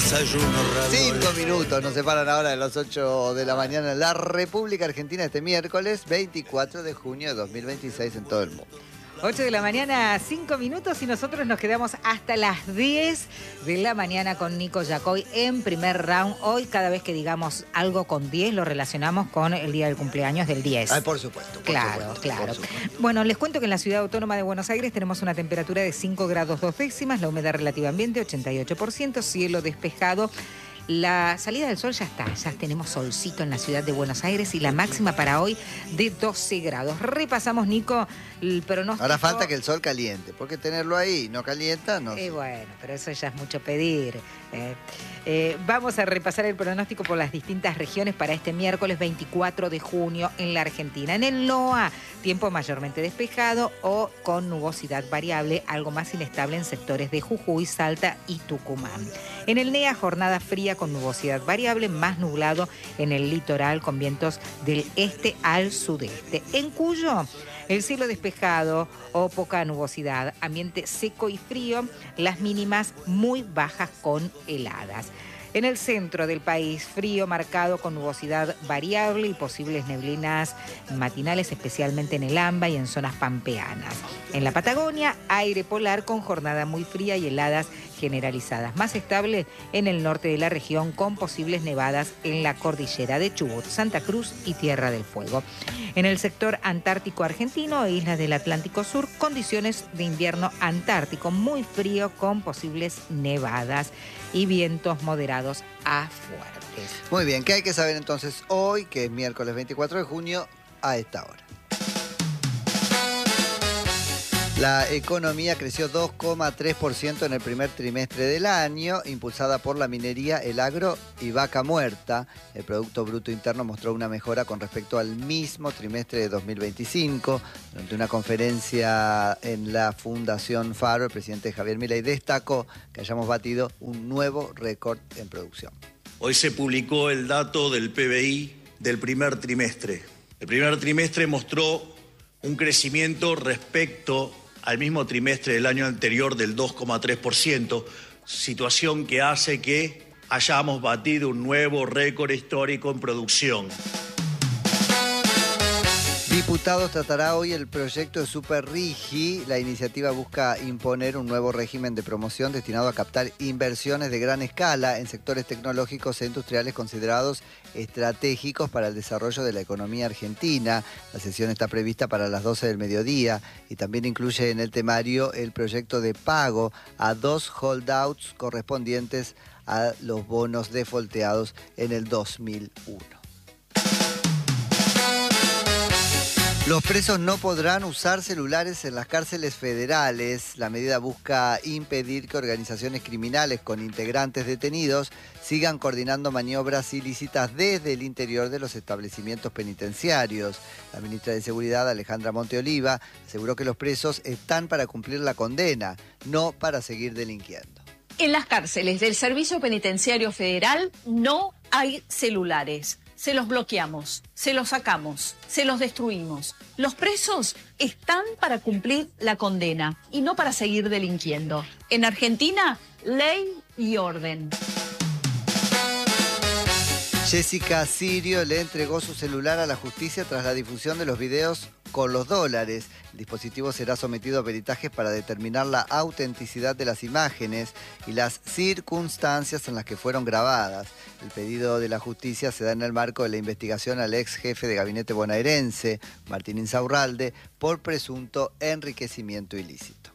5 minutos nos separan ahora de las 8 de la mañana en la República Argentina este miércoles 24 de junio de 2026 en todo el mundo. 8 de la mañana, 5 minutos y nosotros nos quedamos hasta las 10 de la mañana con Nico Yacoy en primer round. Hoy cada vez que digamos algo con 10 lo relacionamos con el día del cumpleaños del 10. Ay, por supuesto. Claro. Bueno, les cuento que en la Ciudad Autónoma de Buenos Aires tenemos una temperatura de 5 grados 2 décimas, la humedad relativa ambiente 88%, cielo despejado. La salida del sol ya tenemos solcito en la ciudad de Buenos Aires y la máxima para hoy de 12 grados. Repasamos, Nico, el pronóstico. Ahora falta que el sol caliente, porque tenerlo ahí no calienta, no. Bueno, pero eso ya es mucho pedir. Vamos a repasar el pronóstico por las distintas regiones para este miércoles 24 de junio en la Argentina. En el NOA, tiempo mayormente despejado o con nubosidad variable, algo más inestable en sectores de Jujuy, Salta y Tucumán. En el NEA, jornada fría con nubosidad variable, más nublado en el litoral con vientos del este al sudeste. En Cuyo, el cielo despejado o poca nubosidad, ambiente seco y frío, las mínimas muy bajas con heladas. En el centro del país, frío marcado con nubosidad variable y posibles neblinas matinales, especialmente en el AMBA y en zonas pampeanas. En la Patagonia, aire polar con jornada muy fría y heladas generalizadas. Más estable en el norte de la región con posibles nevadas en la cordillera de Chubut, Santa Cruz y Tierra del Fuego. En el sector antártico argentino e islas del Atlántico Sur, condiciones de invierno antártico muy frío con posibles nevadas y vientos moderados a fuertes. Muy bien, ¿qué hay que saber entonces hoy, que es miércoles 24 de junio, a esta hora? La economía creció 2,3% en el primer trimestre del año, impulsada por la minería, el agro y vaca muerta. El Producto Bruto Interno mostró una mejora con respecto al mismo trimestre de 2025. Durante una conferencia en la Fundación Faro, el presidente Javier Milei destacó que hayamos batido un nuevo récord en producción. Hoy se publicó el dato del PBI del primer trimestre. El primer trimestre mostró un crecimiento respecto al mismo trimestre del año anterior del 2,3%, situación que hace que hayamos batido un nuevo récord histórico en producción. Diputados tratará hoy el proyecto de Superrigi. La iniciativa busca imponer un nuevo régimen de promoción destinado a captar inversiones de gran escala en sectores tecnológicos e industriales considerados estratégicos para el desarrollo de la economía argentina. La sesión está prevista para las 12 del mediodía y también incluye en el temario el proyecto de pago a 2 holdouts correspondientes a los bonos defolteados en el 2001. Los presos no podrán usar celulares en las cárceles federales. La medida busca impedir que organizaciones criminales con integrantes detenidos sigan coordinando maniobras ilícitas desde el interior de los establecimientos penitenciarios. La ministra de Seguridad, Alejandra Monteoliva, aseguró que los presos están para cumplir la condena, no para seguir delinquiendo. En las cárceles del Servicio Penitenciario Federal no hay celulares. Se los bloqueamos, se los sacamos, se los destruimos. Los presos están para cumplir la condena y no para seguir delinquiendo. En Argentina, ley y orden. Jessica Sirio le entregó su celular a la justicia tras la difusión de los videos con los dólares. El dispositivo será sometido a peritajes para determinar la autenticidad de las imágenes y las circunstancias en las que fueron grabadas. El pedido de la justicia se da en el marco de la investigación al ex jefe de gabinete bonaerense, Martín Insaurralde, por presunto enriquecimiento ilícito.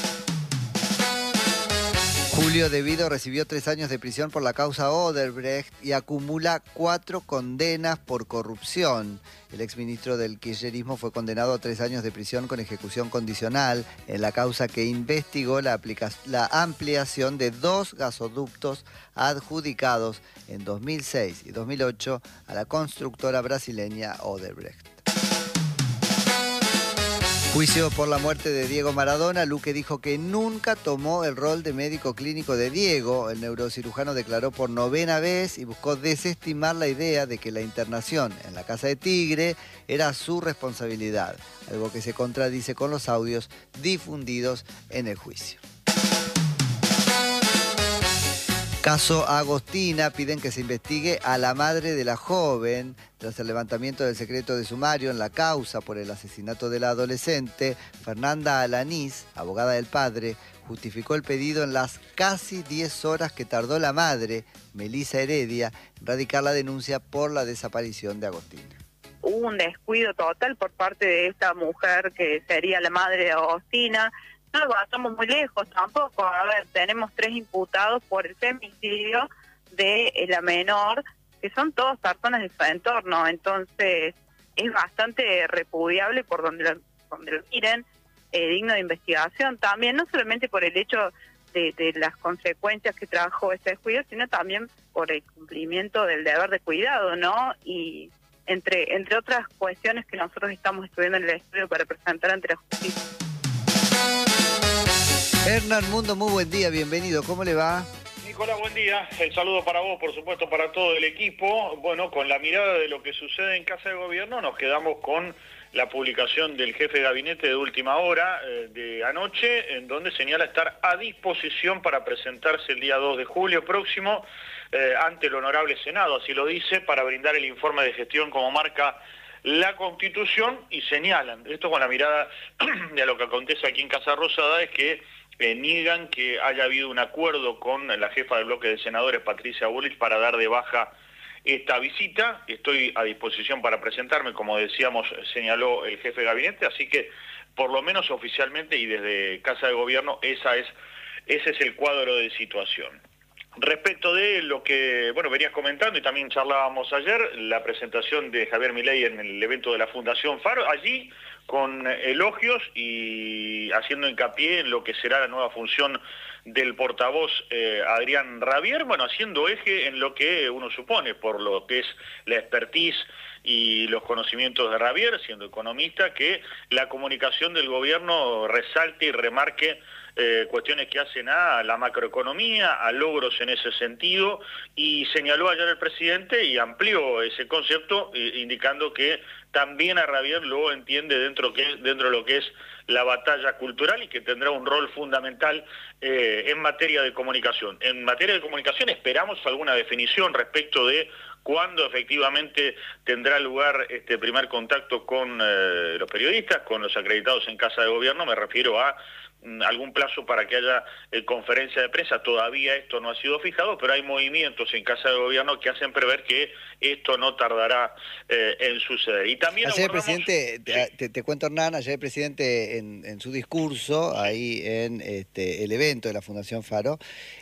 Julio De Vito recibió 3 años de prisión por la causa Odebrecht y acumula 4 condenas por corrupción. El exministro del kirchnerismo fue condenado a 3 años de prisión con ejecución condicional en la causa que investigó la ampliación de 2 gasoductos adjudicados en 2006 y 2008 a la constructora brasileña Odebrecht. Juicio por la muerte de Diego Maradona. Luque dijo que nunca tomó el rol de médico clínico de Diego. El neurocirujano declaró por 9ª vez y buscó desestimar la idea de que la internación en la Casa de Tigre era su responsabilidad, algo que se contradice con los audios difundidos en el juicio. Caso Agostina, piden que se investigue a la madre de la joven tras el levantamiento del secreto de sumario en la causa por el asesinato de la adolescente. Fernanda Alanís, abogada del padre, justificó el pedido en las casi 10 horas que tardó la madre, Melisa Heredia, en radicar la denuncia por la desaparición de Agostina. Hubo un descuido total por parte de esta mujer que sería la madre de Agostina. No lo pasamos muy lejos tampoco. A ver, tenemos 3 imputados por el femicidio de la menor, que son todas personas de su entorno. Entonces, es bastante repudiable por donde lo miren, digno de investigación también, no solamente por el hecho de las consecuencias que trajo este descuido, sino también por el cumplimiento del deber de cuidado, ¿no? Y entre otras cuestiones que nosotros estamos estudiando en el estudio para presentar ante la justicia. Hernán Mundo, muy buen día, bienvenido, ¿cómo le va? Nicolás, buen día. El saludo para vos, por supuesto, para todo el equipo. Bueno, con la mirada de lo que sucede en Casa de Gobierno, nos quedamos con la publicación del jefe de gabinete de última hora de anoche, en donde señala estar a disposición para presentarse el día 2 de julio próximo ante el Honorable Senado, así lo dice, para brindar el informe de gestión como marca la Constitución, y señalan, esto con la mirada de lo que acontece aquí en Casa Rosada, es que niegan que haya habido un acuerdo con la jefa del bloque de senadores, Patricia Bullrich, para dar de baja esta visita. Estoy a disposición para presentarme, como decíamos, señaló el jefe de gabinete, así que por lo menos oficialmente y desde Casa de Gobierno ese es el cuadro de situación. Respecto de lo que, bueno, venías comentando y también charlábamos ayer, la presentación de Javier Milei en el evento de la Fundación Faro, allí con elogios y haciendo hincapié en lo que será la nueva función del portavoz Adrián Rabier, bueno, haciendo eje en lo que uno supone, por lo que es la expertise y los conocimientos de Rabier, siendo economista, que la comunicación del gobierno resalte y remarque cuestiones que hacen a la macroeconomía, a logros en ese sentido, y señaló ayer el presidente y amplió ese concepto, indicando que también a Rabier lo entiende dentro de lo que es la batalla cultural y que tendrá un rol fundamental en materia de comunicación. En materia de comunicación esperamos alguna definición respecto de cuándo efectivamente tendrá lugar este primer contacto con los periodistas, con los acreditados en Casa de Gobierno. Me refiero a algún plazo para que haya conferencia de prensa. Todavía esto no ha sido fijado, pero hay movimientos en Casa de Gobierno que hacen prever que esto no tardará en suceder. Y también ayer el presidente, te cuento, Hernán, ayer el presidente en su discurso, ahí en el evento de la Fundación Faro,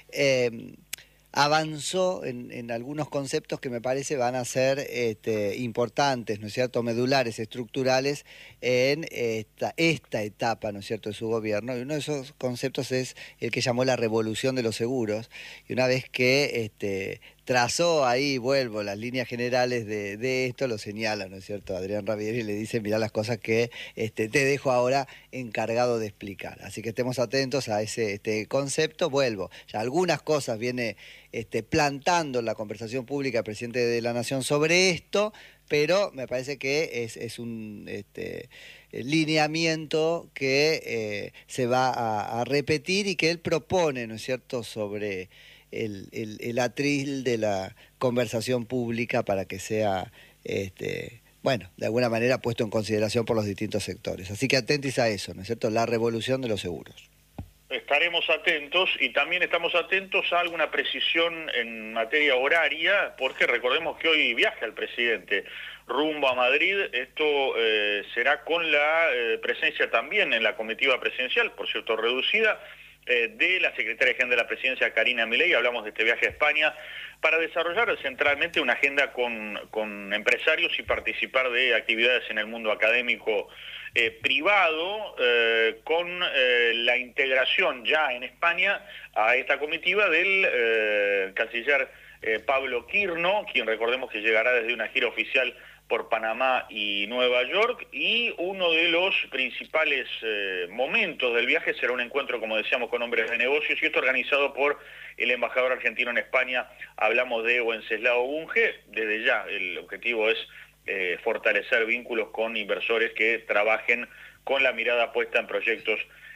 avanzó en algunos conceptos que me parece van a ser importantes, ¿no es cierto?, medulares, estructurales en esta etapa, ¿no es cierto?, de su gobierno. Y uno de esos conceptos es el que llamó la revolución de los seguros. Y una vez que trazó ahí, vuelvo, las líneas generales de esto, lo señala, ¿no es cierto?, Adrián Rabier, y le dice, mirá las cosas que te dejo ahora encargado de explicar. Así que estemos atentos a ese concepto. Vuelvo, ya algunas cosas viene plantando en la conversación pública el presidente de la Nación sobre esto, pero me parece que es un lineamiento que se va a repetir y que él propone, ¿no es cierto?, sobre el atril de la conversación pública para que sea, bueno, de alguna manera puesto en consideración por los distintos sectores. Así que atentos a eso, ¿no es cierto?, la revolución de los seguros. Estaremos atentos y también estamos atentos a alguna precisión en materia horaria, porque recordemos que hoy viaja el presidente rumbo a Madrid. Esto será con la presencia también en la comitiva presidencial, por cierto reducida, de la secretaria general de la presidencia, Karina Milei. Hablamos de este viaje a España para desarrollar centralmente una agenda con empresarios y participar de actividades en el mundo académico privado, con la integración ya en España a esta comitiva del canciller Pablo Quirno, quien recordemos que llegará desde una gira oficial por Panamá y Nueva York, y uno de los principales momentos del viaje será un encuentro, como decíamos, con hombres de negocios, y esto organizado por el embajador argentino en España. Hablamos de Wenceslao Bunge. Desde ya el objetivo es fortalecer vínculos con inversores que trabajen con la mirada puesta en proyectos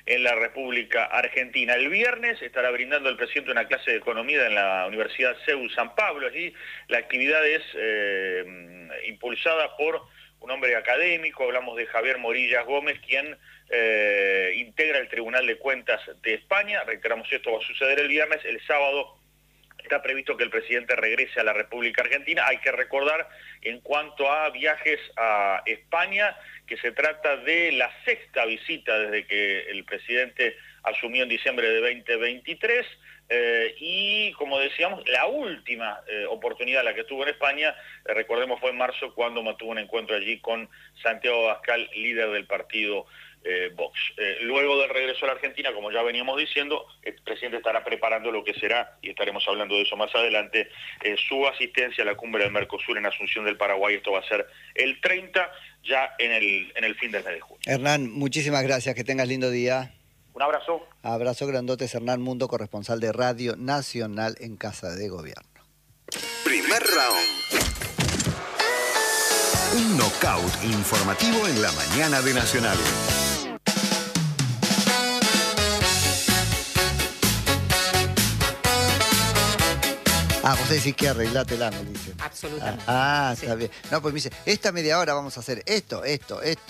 en la República Argentina. El viernes estará brindando el presidente una clase de economía en la Universidad CEU San Pablo. Allí la actividad es impulsada por un hombre académico, hablamos de Javier Morillas Gómez, quien integra el Tribunal de Cuentas de España. Reiteramos, esto va a suceder el viernes. El sábado está previsto que el presidente regrese a la República Argentina. Hay que recordar, en cuanto a viajes a España, que se trata de la sexta visita desde que el presidente asumió en diciembre de 2023, y como decíamos, la última oportunidad la que tuvo en España, recordemos, fue en marzo, cuando mantuvo un encuentro allí con Santiago Abascal, líder del partido Vox. Luego del regreso a la Argentina, como ya veníamos diciendo, el presidente estará preparando lo que será, y estaremos hablando de eso más adelante, su asistencia a la cumbre del Mercosur en Asunción del Paraguay. Esto va a ser el 30, ya en el fin del mes de junio. Hernán, muchísimas gracias, que tengas lindo día. Un abrazo. Abrazo grandotes, Hernán Mundo, corresponsal de Radio Nacional en Casa de Gobierno. Primer round. Un knockout informativo en la mañana de Nacional. Vos decís que arreglátela, me dice. Absolutamente. Está bien. No, pues me dice, esta media hora vamos a hacer esto, y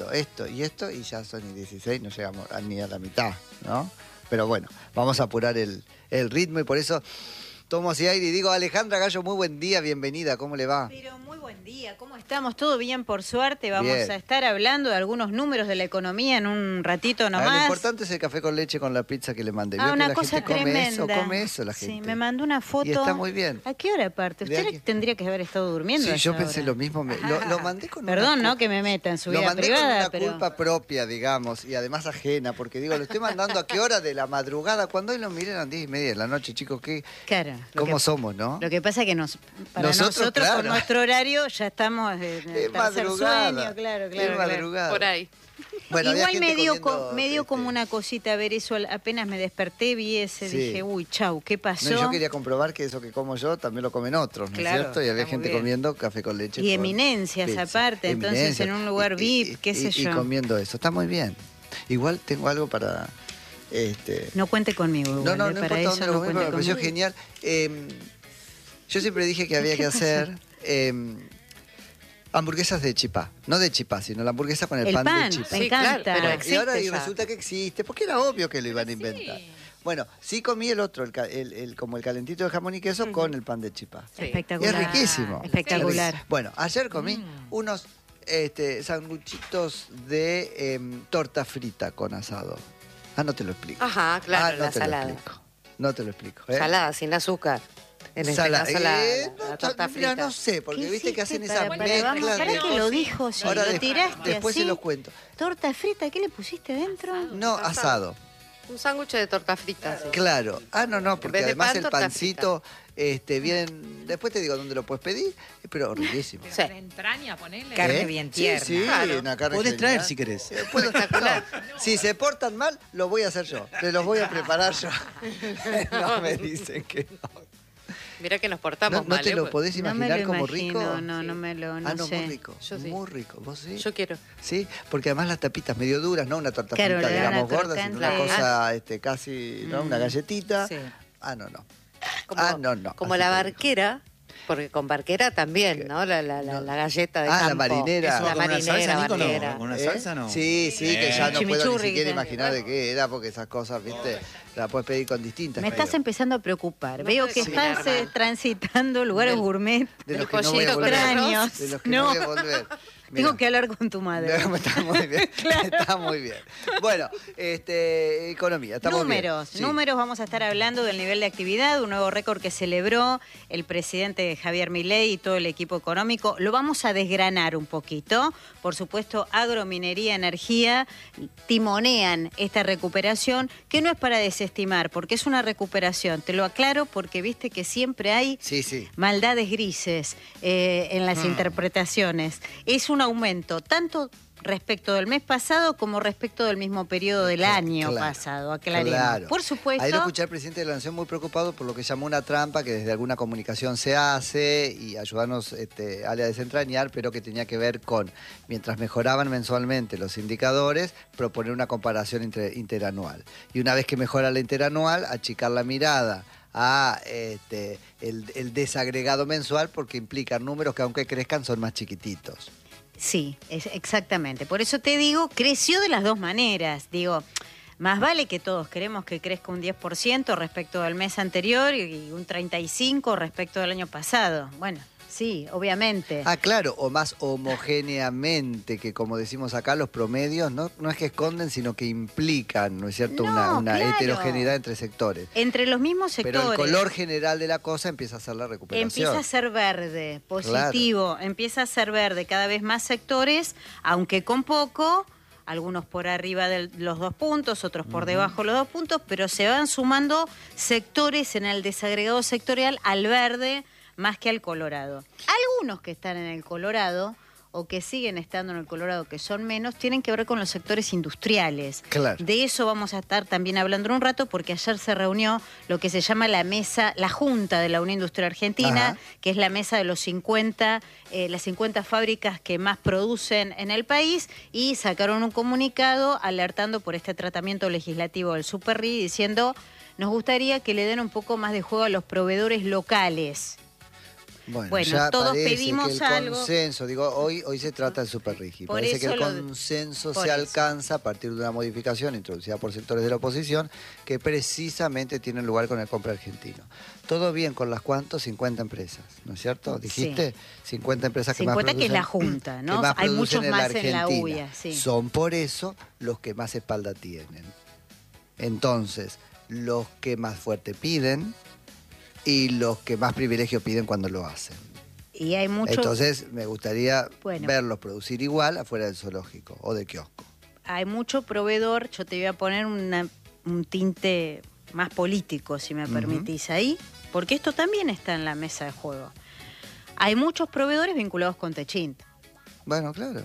ya son 16, no llegamos ni a la mitad, ¿no? Pero bueno, vamos a apurar el ritmo, y por eso tomo así aire y digo, Alejandra Gallo, muy buen día, bienvenida, ¿cómo le va? Pero muy buen día, ¿cómo estamos? ¿Todo bien, por suerte? Vamos Bien. a estar hablando de algunos números de la economía en un ratito nomás. Lo importante es el café con leche con la pizza que le mandé. ¿Vio que Una la cosa gente tremenda. come eso la gente? Sí, me mandó una foto. Y está muy bien. ¿A qué hora aparte? De Usted aquí. tendría que haber estado durmiendo. Sí, a yo esa pensé hora. lo mismo. Lo mandé con Perdón, una ¿no? Que me meta en su Lo vida mandé privada, con una pero... culpa propia, digamos, y además ajena, porque digo, lo estoy mandando a qué hora de la madrugada, cuando hoy lo miren a las 10:30 de la noche, chicos, Claro. ¿cómo somos, no? Lo que pasa es que para nosotros claro. con nuestro horario ya estamos en el tercer madrugada. sueño, claro. Es madrugada. Por ahí. Bueno, había Igual gente me dio comiendo, como una cosita ver eso, apenas me desperté, vi ese, Sí. dije, uy, chau, ¿qué pasó? No, yo quería comprobar que eso que como yo también lo comen otros, ¿no Claro, es cierto? Y había está muy gente bien. comiendo café con leche. Y con eminencias pizza. aparte, entonces en un lugar VIP, qué sé yo. Y comiendo eso, está muy bien. Igual tengo algo para... No cuente conmigo, No, igual, no para importa eso dónde no lo comí, pero cuente me pareció conmigo. genial. Yo siempre dije que había que hacer hamburguesas de chipá. No de chipá, sino la hamburguesa con el pan de chipá. me Sí, claro, encanta. pero Y ahora existe ya. resulta que existe, porque era obvio que lo iban a inventar. Bueno, sí comí el otro, como el calentito de jamón y queso con el pan de chipá. Sí. Espectacular. Es riquísimo. Espectacular. Es riquísimo. Bueno, ayer comí unos sanguchitos de torta frita con asado. No te lo explico. Ajá, claro, no la te salada. Lo explico. No te lo explico. Salada, sin azúcar. En este Sala- caso, la no, torta mira, frita. no sé, porque ¿Qué viste que hiciste? hacen esa Para, mezcla vamos, para de... que lo dijo, si Ahora lo tiraste después así. se los cuento. Torta frita, ¿qué le pusiste dentro? No, asado. Un sándwich de torta frita. Sí. Claro. No, porque vez de además pan, el torta pancito bien... Después te digo dónde lo puedes pedir, pero riquísimo. Sí. Entraña, ponele. Carne bien tierna. Sí, Claro. una carne Podés genial. traer si querés. Puedo- no, si se portan mal, lo voy a hacer yo. Te los voy a preparar yo. No me dicen que no. Mira que nos portamos ¿No mal. te lo pues. podés No me imaginar lo como imagino, rico? no me lo, no no, sé. muy rico. Yo sí. Muy rico. ¿Vos sí? Yo quiero. Sí, porque además las tapitas medio duras, no una torta Claro, frita, le dan digamos, la gorda, sino una crocante. cosa casi, ¿no? Una galletita. Sí. No. Como, no. como Así la te digo. barquera, porque con barquera también, ¿no? La galleta de campo. la marinera. ¿Eso La va con una salsa, marinera, Nico? barquera. ¿Con una ¿Eh? salsa no? Sí, que ya no puedo ni Chimichurri, siquiera quizás. imaginar de qué era, porque esas cosas, viste, la puedes pedir con distintas. Me estás empezando a preocupar. No Veo puede que cocinar estás mal. transitando lugares gourmet. de el los que no voy a pollito volver. extraños. De los que No. no voy a volver. Mirá. Tengo que hablar con tu madre. Está muy bien. Está muy bien. Bueno, economía. Estamos Números, bien. Sí. números, vamos a estar hablando del nivel de actividad, un nuevo récord que celebró el presidente Javier Milei y todo el equipo económico. Lo vamos a desgranar un poquito. Por supuesto, agrominería, energía timonean esta recuperación, que no es para desestimar, porque es una recuperación. Te lo aclaro porque viste que siempre hay Sí. maldades grises en las interpretaciones. Es un aumento tanto respecto del mes pasado como respecto del mismo periodo del año pasado, aclaremos. Claro. Por supuesto. Ahí lo escuché al presidente de la Nación muy preocupado por lo que llamó una trampa que desde alguna comunicación se hace y ayudarnos Ale, a desentrañar, pero que tenía que ver con, mientras mejoraban mensualmente los indicadores, proponer una comparación interanual. Y una vez que mejora la interanual, achicar la mirada a el desagregado mensual porque implican números que aunque crezcan son más chiquititos. Sí, exactamente. Por eso te digo, creció de las dos maneras. Digo, más vale que todos queremos que crezca un 10% respecto al mes anterior y un 35% respecto del año pasado. Bueno, sí, obviamente. Ah, claro, o más homogéneamente, que como decimos acá, los promedios no es que esconden, sino que implican, ¿no es cierto?, una heterogeneidad entre sectores. Entre los mismos sectores. Pero el color general de la cosa empieza a ser la recuperación. Empieza a ser verde, positivo, claro. Empieza a ser verde, cada vez más sectores, aunque con poco, algunos por arriba de los 2 puntos, otros por debajo de los 2 puntos, pero se van sumando sectores en el desagregado sectorial al verde, más que al Colorado. Algunos que están en el Colorado o que siguen estando en el Colorado, que son menos, tienen que ver con los sectores industriales. Claro. De eso vamos a estar también hablando en un rato, porque ayer se reunió lo que se llama la Junta de la Unión Industrial Argentina, que es la mesa de los 50, las 50 fábricas que más producen en el país, y sacaron un comunicado alertando por este tratamiento legislativo del Superri, diciendo, nos gustaría que le den un poco más de juego a los proveedores locales. Bueno, ya todos pedimos que el algo. Consenso, digo, hoy se trata del Superrigi. Parece que el consenso se alcanza a partir de una modificación introducida por sectores de la oposición que precisamente tienen lugar con el compra argentino. Todo bien con las cuantos 50 empresas, ¿no es cierto? Dijiste 50 empresas que 50 más producen, que es la Junta, ¿no? Hay muchos más en la UIA. Sí. Son por eso los que más espalda tienen. Entonces, los que más fuerte piden y los que más privilegio piden cuando lo hacen. Y hay mucho... Entonces, me gustaría verlos producir igual afuera del zoológico o de kiosco. Hay mucho proveedor, yo te voy a poner un tinte más político, si me permitís ahí, porque esto también está en la mesa de juego. Hay muchos proveedores vinculados con Techint. Bueno, claro.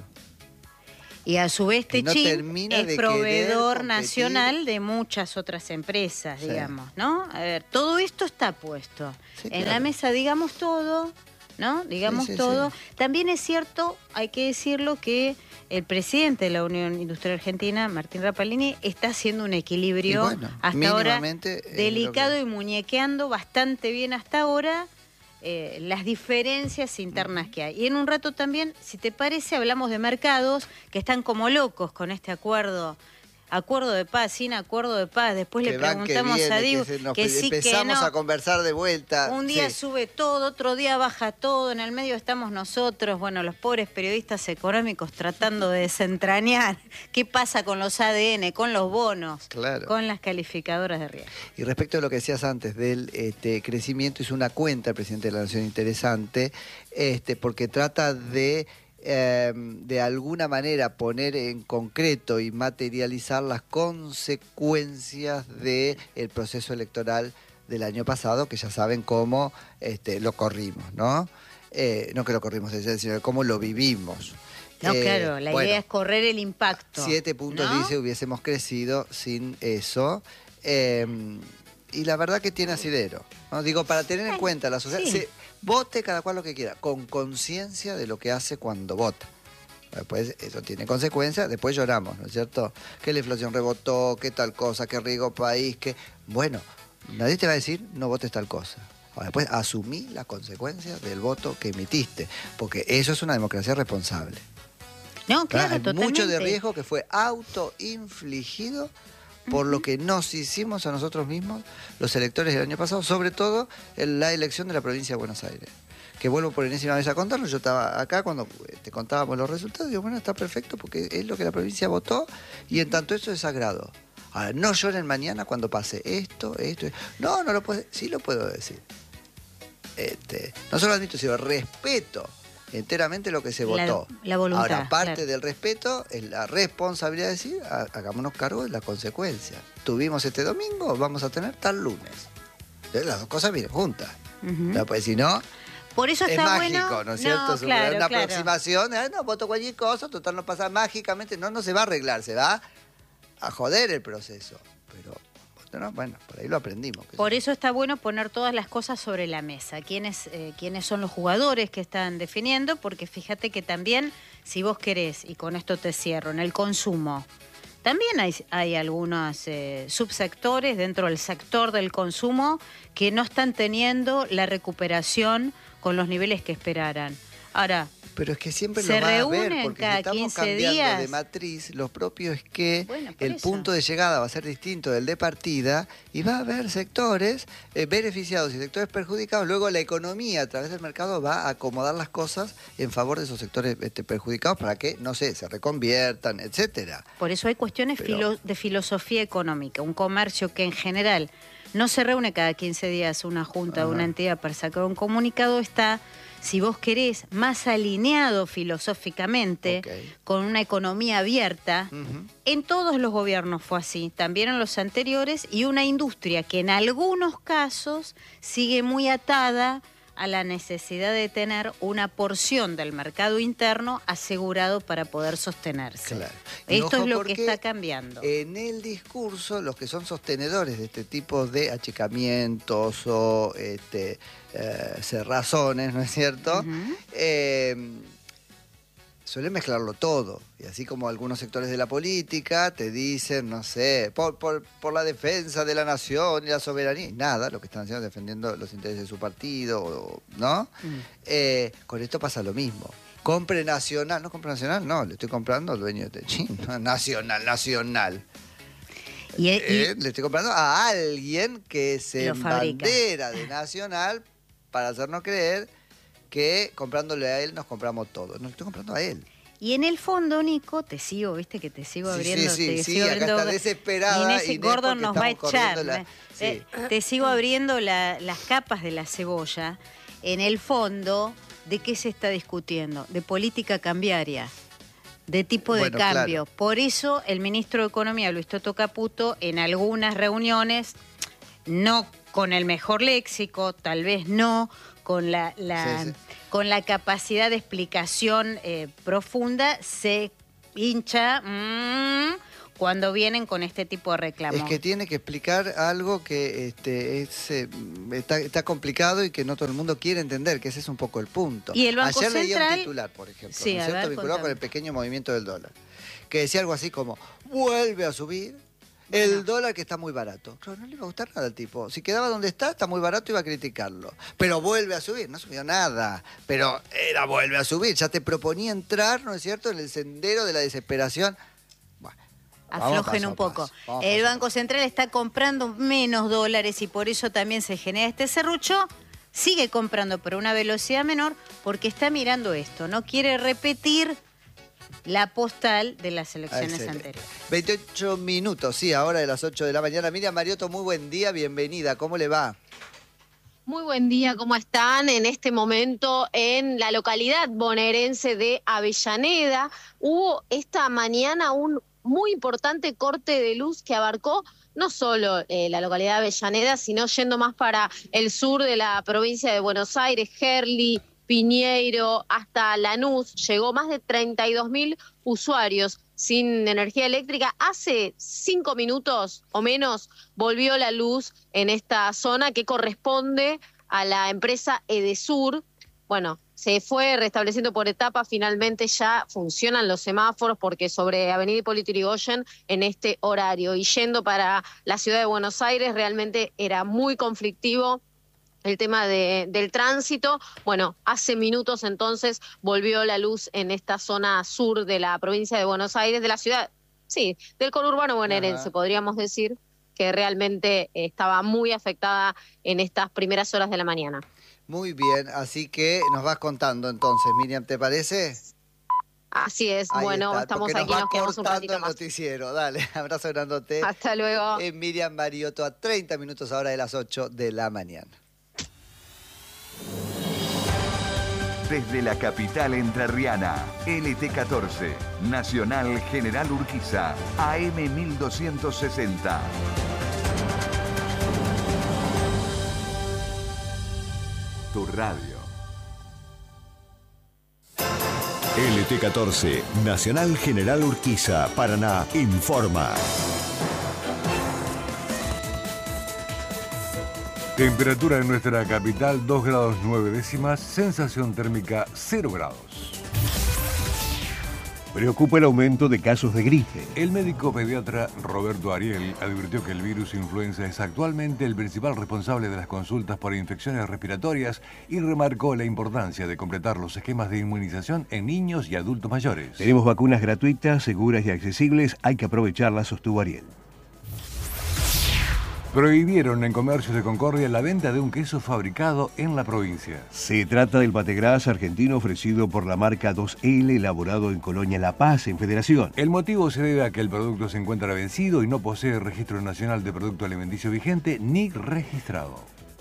Y a su vez Techint es proveedor nacional de muchas otras empresas, digamos, ¿no? A ver, todo esto está puesto. Sí, en la mesa, digamos todo, ¿no? Digamos todo. Sí. También es cierto, hay que decirlo, que el presidente de la Unión Industrial Argentina, Martín Rapalini, está haciendo un equilibrio hasta ahora delicado y muñequeando bastante bien hasta ahora las diferencias internas que hay. Y en un rato también, si te parece, hablamos de mercados que están como locos con este acuerdo de paz, sin acuerdo de paz. Después le preguntamos a Diego que sí, que no. Empezamos a conversar de vuelta. Un día sube todo, otro día baja todo, en el medio estamos nosotros, bueno, los pobres periodistas económicos tratando de desentrañar qué pasa con los ADN, con los bonos, con las calificadoras de riesgo. Y respecto a lo que decías antes del crecimiento, hizo una cuenta el presidente de la Nación interesante, porque trata de alguna manera poner en concreto y materializar las consecuencias del proceso electoral del año pasado, que ya saben cómo lo corrimos, ¿no? No que lo corrimos, sino cómo lo vivimos. No, claro, la idea es correr el impacto. 7 puntos, ¿no? Dice, hubiésemos crecido sin eso. Y la verdad que tiene asidero, ¿no? Digo, para tener en cuenta la sociedad, vote cada cual lo que quiera, con conciencia de lo que hace cuando vota. Después eso tiene consecuencias, después lloramos, ¿no es cierto? Que la inflación rebotó, que tal cosa, que riesgo país, que... Bueno, nadie te va a decir no votes tal cosa. Ahora, después asumí las consecuencias del voto que emitiste, porque eso es una democracia responsable. No, claro, hay totalmente. Mucho de riesgo que fue autoinfligido por lo que nos hicimos a nosotros mismos, los electores del año pasado, sobre todo en la elección de la provincia de Buenos Aires. Que vuelvo por enésima vez a contarlo, yo estaba acá cuando te contábamos los resultados, digo, bueno, está perfecto porque es lo que la provincia votó y en tanto eso es sagrado. Ahora, no lloren mañana cuando pase esto. No lo puedo, sí lo puedo decir. No solo admito, sino respeto enteramente lo que se votó. La voluntad. Ahora, parte del respeto es la responsabilidad de decir, hagámonos cargo de las consecuencias. Tuvimos este domingo, vamos a tener tal lunes. Las dos cosas vienen juntas. Pues si no... Por eso es está mágico, bueno. ¿no es cierto? No, Es claro, una claro. aproximación, no, voto cualquier cosa, total no pasa mágicamente, no se va a arreglar, se va a joder el proceso. Pero, bueno, por ahí lo aprendimos. Por eso está bueno poner todas las cosas sobre la mesa. ¿Quiénes son los jugadores que están definiendo? Porque fíjate que también, si vos querés, y con esto te cierro, en el consumo, también hay algunos subsectores dentro del sector del consumo que no están teniendo la recuperación con los niveles que esperaran. Ahora, pero es que siempre se lo va a ver, reúnen porque cada si estamos 15 cambiando días. de matriz, lo propio es que Bueno, por el eso. punto de llegada va a ser distinto del de partida y va a haber sectores beneficiados y sectores perjudicados. Luego la economía a través del mercado va a acomodar las cosas en favor de esos sectores perjudicados para que, no sé, se reconviertan, etcétera. Por eso hay cuestiones Pero- de filosofía económica. Un comercio que en general no se reúne cada 15 días una junta o una entidad para sacar un comunicado está, si vos querés, más alineado filosóficamente con una economía abierta. En todos los gobiernos fue así, también en los anteriores, y una industria que en algunos casos sigue muy atada a la necesidad de tener una porción del mercado interno asegurado para poder sostenerse. Claro. Y Esto ojo es lo que porque está cambiando. En el discurso, los que son sostenedores de este tipo de achicamientos o cerrazones, ¿no es cierto? Suelen mezclarlo todo. Y así como algunos sectores de la política te dicen, no sé, por la defensa de la nación y la soberanía. Y nada, lo que están haciendo es defendiendo los intereses de su partido, ¿no? Con esto pasa lo mismo. Compre nacional. No compre nacional, no. Le estoy comprando al dueño de Techín. Nacional. Le estoy comprando a alguien que se Lo fabrica. embandera de nacional para hacernos creer que comprándole a él nos compramos todo. No, le estoy comprando a él. Y en el fondo, Nico, te sigo, viste que te sigo abriendo. te sigo acá abriendo. está desesperada. Inés Inés, Gordon porque nos va a estamos echar. corriendo sí. Te sigo abriendo las capas de la cebolla. En el fondo, ¿de qué se está discutiendo? De política cambiaria, de tipo de Bueno, cambio. claro. Por eso el ministro de Economía, Luis Toto Caputo, en algunas reuniones, no con el mejor léxico, tal vez no, con con la capacidad de explicación profunda, se hincha cuando vienen con este tipo de reclamos. Es que tiene que explicar algo que está complicado y que no todo el mundo quiere entender, que ese es un poco el punto. Y el Banco Ayer leía Central, un titular, por ejemplo, sí, ¿no es a cierto? ver, Vinculado contame. con el pequeño movimiento del dólar, que decía algo así como, vuelve a subir el dólar que está muy barato. Claro, no le iba a gustar nada al tipo. Si quedaba donde está muy barato, iba a criticarlo. Pero vuelve a subir, no subió nada. Pero vuelve a subir. Ya te proponía entrar, ¿no es cierto?, en el sendero de la desesperación. Bueno, vamos aflojen paso un a poco. paso. Vamos El paso a Banco Central está comprando menos dólares y por eso también se genera este serrucho. Sigue comprando pero a una velocidad menor porque está mirando esto. No quiere repetir la postal de las elecciones Excelente. anteriores. 28 minutos, sí, ahora de las 8 de la mañana. Miriam Mariotto, muy buen día, bienvenida. ¿Cómo le va? Muy buen día, ¿cómo están? En este momento en la localidad bonaerense de Avellaneda hubo esta mañana un muy importante corte de luz que abarcó no solo la localidad de Avellaneda, sino yendo más para el sur de la provincia de Buenos Aires, Gerli, Piñeiro, hasta Lanús. Llegó más de 32.000 usuarios sin energía eléctrica. Hace 5 minutos o menos volvió la luz en esta zona que corresponde a la empresa Edesur. Bueno, se fue restableciendo por etapas, finalmente ya funcionan los semáforos porque sobre Avenida Hipólito Yrigoyen en este horario. Y yendo para la ciudad de Buenos Aires realmente era muy conflictivo el tema del tránsito. Bueno, hace minutos entonces volvió la luz en esta zona sur de la provincia de Buenos Aires, de la ciudad, sí, del conurbano bonaerense, podríamos decir, que realmente estaba muy afectada en estas primeras horas de la mañana. Muy bien, así que nos vas contando entonces, Miriam, ¿te parece? Así es, Ahí bueno, está, estamos porque aquí, va nos quedamos un cortando ratito el más. noticiero. Dale, abrazo grandote. Hasta luego. Miriam Mariotto, a 30 minutos ahora de las 8 de la mañana. Desde la capital entrerriana, LT14, Nacional General Urquiza, AM 1260. Tu radio. LT14, Nacional General Urquiza, Paraná, informa. Temperatura en nuestra capital 2 grados 9 décimas, sensación térmica 0 grados. Preocupa el aumento de casos de gripe. El médico pediatra Roberto Ariel advirtió que el virus influenza es actualmente el principal responsable de las consultas por infecciones respiratorias y remarcó la importancia de completar los esquemas de inmunización en niños y adultos mayores. Tenemos vacunas gratuitas, seguras y accesibles, hay que aprovecharlas, sostuvo Ariel. Prohibieron en comercios de Concordia la venta de un queso fabricado en la provincia. Se trata del pategras argentino ofrecido por la marca 2L, elaborado en Colonia La Paz, en Federación. El motivo se debe a que el producto se encuentra vencido y no posee registro nacional de producto alimenticio vigente ni registrado.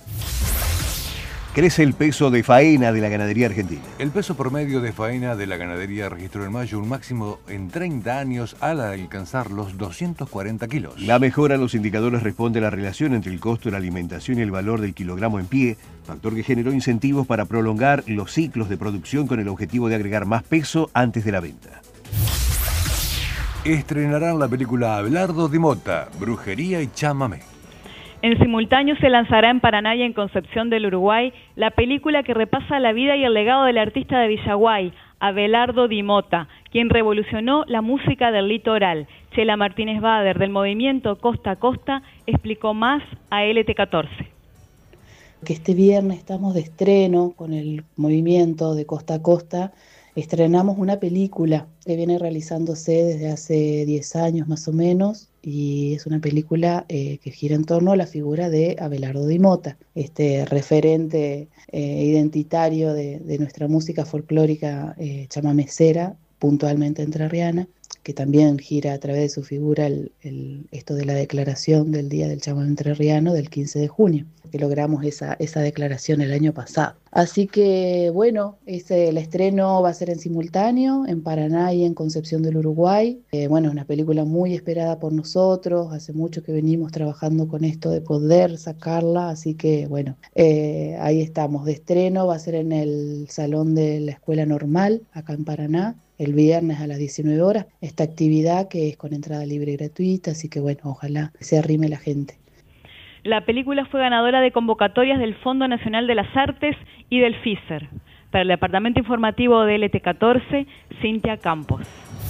Crece el peso de faena de la ganadería argentina. El peso promedio de faena de la ganadería registró en mayo un máximo en 30 años al alcanzar los 240 kilos. La mejora en los indicadores responde a la relación entre el costo de la alimentación y el valor del kilogramo en pie, factor que generó incentivos para prolongar los ciclos de producción con el objetivo de agregar más peso antes de la venta. Estrenarán la película Abelardo Di Mota, Brujería y Chamamé. En simultáneo se lanzará en Paraná y en Concepción del Uruguay la película que repasa la vida y el legado del artista de Villaguay, Abelardo Di Mota, quien revolucionó la música del litoral. Chela Martínez Bader, del movimiento Costa a Costa, explicó más a LT14. Que este viernes estamos de estreno con el movimiento de Costa a Costa. Estrenamos una película que viene realizándose desde hace 10 años más o menos, y es una película que gira en torno a la figura de Abelardo Di Mota, este referente identitario de nuestra música folclórica chamamecera, puntualmente entrerriana, que también gira a través de su figura esto de la declaración del Día del Chamamé Entrerriano del 15 de junio, que logramos esa declaración el año pasado. Así que bueno, el estreno va a ser en simultáneo en Paraná y en Concepción del Uruguay. Bueno, es una película muy esperada por nosotros, hace mucho que venimos trabajando con esto de poder sacarla, así que bueno, ahí estamos de estreno, va a ser en el Salón de la Escuela Normal, acá en Paraná, el viernes a las 19 horas, esta actividad que es con entrada libre y gratuita, así que bueno, ojalá se arrime la gente. La película fue ganadora de convocatorias del Fondo Nacional de las Artes y del FISER. Para el Departamento Informativo de LT14, Cintia Campos.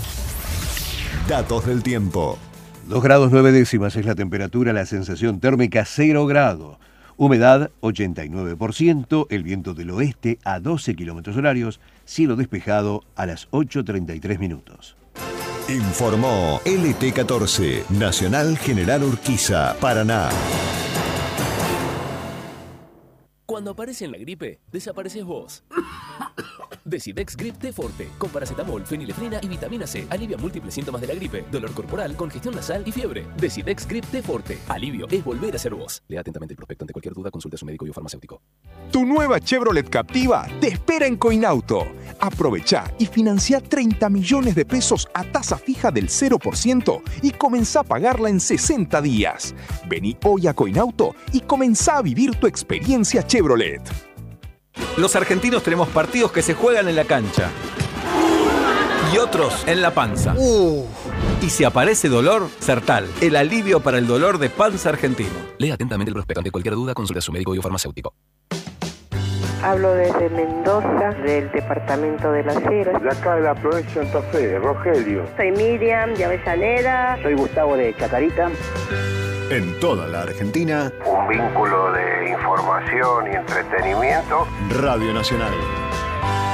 Datos del tiempo. 2 grados 9 décimas es la temperatura, la sensación térmica 0 grados. Humedad 89%, el viento del oeste a 12 kilómetros horarios, cielo despejado a las 8:33 minutos. Informó LT14, Nacional General Urquiza, Paraná. Cuando aparece en la gripe, desapareces vos. Decidex Grip T Forte, con paracetamol, fenilefrina y vitamina C. Alivia múltiples síntomas de la gripe, dolor corporal, congestión nasal y fiebre. Decidex Grip T Forte. Alivio es volver a ser vos. Lea atentamente el prospecto. Ante cualquier duda, consulte a su médico y o farmacéutico. Tu nueva Chevrolet Captiva te espera en Coinauto. Aprovecha y financia 30 millones de pesos a tasa fija del 0% y comenzá a pagarla en 60 días. Vení hoy a Coinauto y comenzá a vivir tu experiencia Chevrolet. Los argentinos tenemos partidos que se juegan en la cancha y otros en la panza. Y si aparece dolor, Sertal, el alivio para el dolor de panza argentino. Lea atentamente el prospecto. Ante cualquier duda, consulte a su médico y o farmacéutico. Hablo desde Mendoza, del departamento de Las Heras. De acá de la provincia de Santa Fe, Rogelio. Soy Miriam de Avellaneda. Soy Gustavo de Chacarita. En toda la Argentina, un vínculo de información y entretenimiento. Radio Nacional.